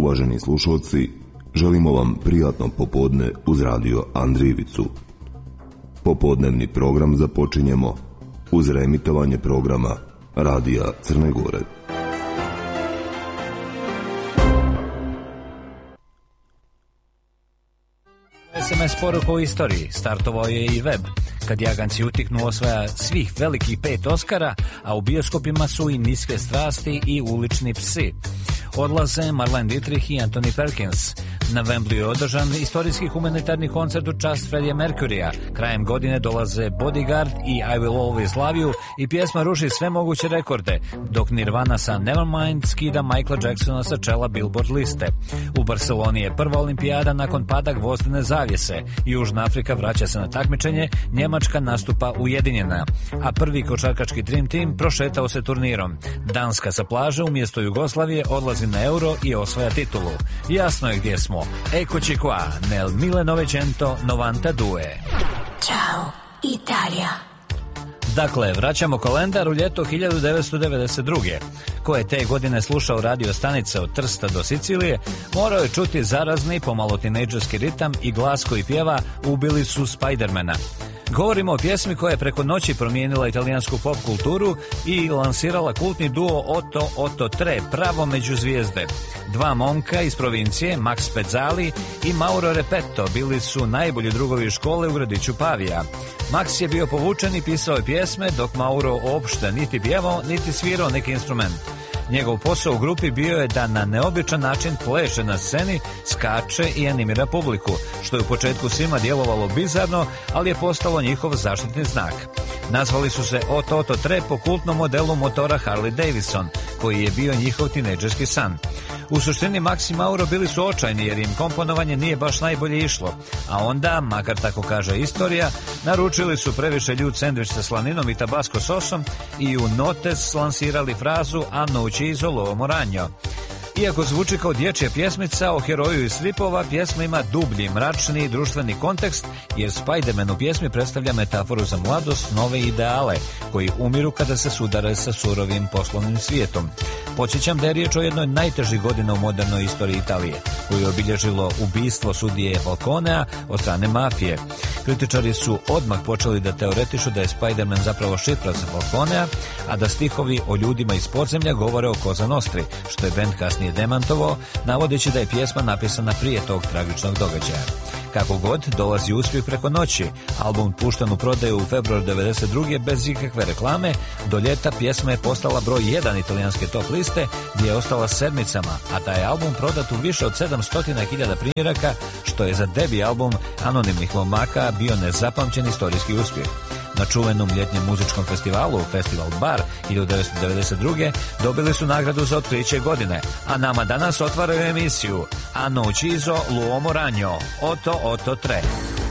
Uvaženi slušalci, želimo vam prijatno popodne uz radio Andrijevicu. Popodnevni program započinjemo uz reemitovanje programa Radija Crne Gore. SMS poruka u istoriji, startovao je i web. Kad jaganci utiknu osvaja svih velikih 5 Oskara, a u bioskopima su i Niske strasti i Ulični psi. Odlaze Marlene Dietrich i Anthony Perkins. Na Wembleyu je održan istorijski humanitarni koncert u čast Freddie Mercurya. Krajem godine dolaze Bodyguard i I Will Always Love You i pjesma ruši sve moguće rekorde, dok Nirvana sa Nevermind skida Michaela Jacksona sa čela Billboard liste. U Barceloni je prva olimpijada nakon pada gvozdene zavjese. Južna Afrika vraća se na takmičenje, Njemačka nastupa ujedinjena, a prvi košarkaški Dream Team prošetao se turnirom. Danska sa plaže umjesto Jugoslavije odlazi na Euro i osvaja titulu. Jasno je gdje smo. Eccoci qua, nel 1992. Ciao, Italia. Dakle, vraćamo kalendar u ljeto 1992. Ko je te godine slušao radio stanice od Trsta do Sicilije, morao je čuti zarazni, pomalo tinejdžerski ritam i glas koji pjeva Ubili su Spidermana. Govorimo o pjesmi koja je preko noći promijenila italijansku pop kulturu i lansirala kultni duo Otto Tre, pravo među zvijezde. Dva momka iz provincije, Max Pezzali i Mauro Repetto, bili su najbolji drugovi škole u gradiću Pavija. Max je bio povučen i pisao je pjesme, dok Mauro uopšte niti pjevao, niti svirao neki instrument. Njegov posao u grupi bio je da na neobičan način pleše na sceni, skače i animira publiku, što je u početku svima djelovalo bizarno, ali je postalo njihov zaštitni znak. Nazvali su se Otto Tre po kultnom modelu motora Harley Davidson, koji je bio njihov tinejdžerski san. U suštini Max i Mauro bili su očajni jer im komponovanje nije baš najbolje išlo, a onda, makar tako kaže istorija, naručili su previše ljud sendvič sa slaninom i tabasco sosom i u notes lansirali frazu "Hanno ucciso l'uomo ragno". Iako zvuči kao dječja pjesmica o heroju iz stripova, pjesma ima dublji, mračni društveni kontekst, jer Spider-Man u pjesmi predstavlja metaforu za mladost, nove ideale, koji umiru kada se sudare sa surovim poslovnim svijetom. Podsjećam da je riječ o jednoj od najtežih godina u modernoj istoriji Italije, koju je obilježilo ubistvo sudije Falconea od strane mafije. Kritičari su odmah počeli da teoretišu da je Spider-Man zapravo šifra za Falconea, a da stihovi o ljudima iz podzemlja govore o Cosa Nostri, što je bend kasnije demantovao, navodeći da je pjesma napisana prije tog tragičnog događaja. Kako god, dolazi uspjeh preko noći. Album pušten u prodaju u februar 92. bez ikakve reklame. Do ljeta pjesma je postala broj 1 italijanske top liste, gdje je ostala sedmicama, a taj je album prodat u više od 700.000 primjeraka, što je za debi album anonimnih momaka bio nezapamćen istorijski uspjeh. Na čuvenom ljetnjem muzičkom festivalu, Festival Bar 1992. dobili su nagradu za otkriće godine, a nama danas otvaraju emisiju Hanno ucciso l'uomo ragno, Otto Tre.